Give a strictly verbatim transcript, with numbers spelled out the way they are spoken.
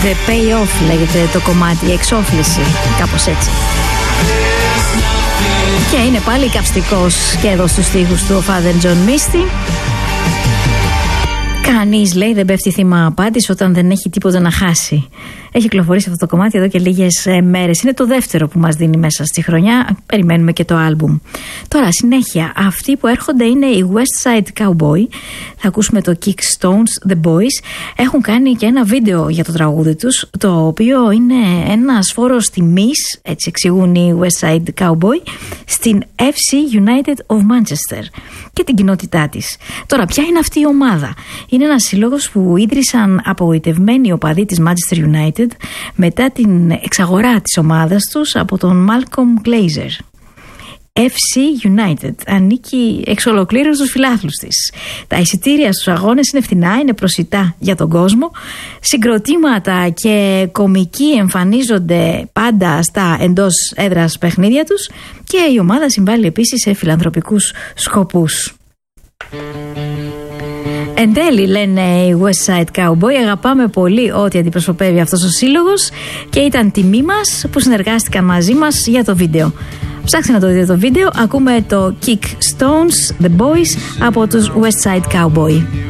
The Payoff λέγεται το κομμάτι, η εξόφληση, κάπως έτσι. Και είναι πάλι καυστικός και εδώ στους στίχους του ο Father John Misty. Κανείς, λέει, δεν πέφτει θύμα απάτης όταν δεν έχει τίποτα να χάσει. Έχει κυκλοφορήσει αυτό το κομμάτι εδώ και λίγες ε, μέρες. Είναι το δεύτερο που μας δίνει μέσα στη χρονιά. Περιμένουμε και το άλμπουμ. Τώρα, συνέχεια, αυτοί που έρχονται είναι οι West Side Cowboy. Θα ακούσουμε το Kick Stones, The Boys. Έχουν κάνει και ένα βίντεο για το τραγούδι τους, το οποίο είναι ένας φόρος τιμής, έτσι εξηγούν οι West Side Cowboy, στην εφ σι United of Manchester και την κοινότητά της. Τώρα, ποια είναι αυτή η ομάδα? Είναι ένας σύλλογος που ίδρυσαν απογοητευμένοι οπαδοί της Manchester United μετά την εξαγορά της ομάδας τους από τον Malcolm Glazer. εφ σι United ανήκει εξ ολοκλήρου στους φιλάθλους της. Τα εισιτήρια στους αγώνες είναι φθηνά, είναι προσιτά για τον κόσμο. Συγκροτήματα και κομικοί εμφανίζονται πάντα στα εντός έδρας παιχνίδια τους και η ομάδα συμβάλλει επίσης σε φιλανθρωπικούς σκοπούς. Εν τέλει, λένε οι West Side Cowboy, αγαπάμε πολύ ό,τι αντιπροσωπεύει αυτός ο σύλλογος και ήταν τιμή μας που συνεργάστηκαν μαζί μας για το βίντεο. Ψάξτε να το δείτε το βίντεο, ακούμε το Kick Stones, The Boys από τους West Side Cowboy.